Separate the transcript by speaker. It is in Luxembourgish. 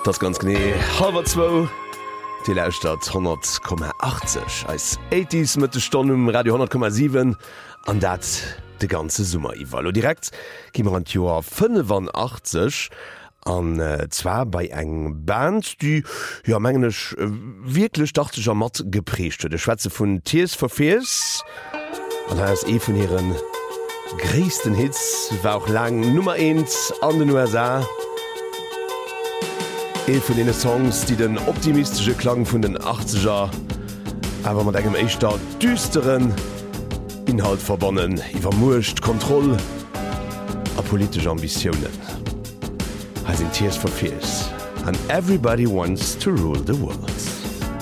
Speaker 1: Das ganz gené halber2 die Lausstadt 100,80 als 80s mit de Stonne um Radio 10,7 an dat de ganze Summer iwwer. Direkt gimmer an Joer 85 an zwar bei eng Band, die ja menggeneg wirklich dachteger mat geprecht huet. De Schweze vun Tears for Fears an ass vun hireieren gréessten Hits war auch lang Nummer 1 an den USA. Von den Songs, die den optimistische Klang von den 80er aber mit engem echter düsteren Inhalt verbonnen, iwwermurscht, Kontroll a politische Ambitionen. As in Tears for Fears and everybody wants to rule the world.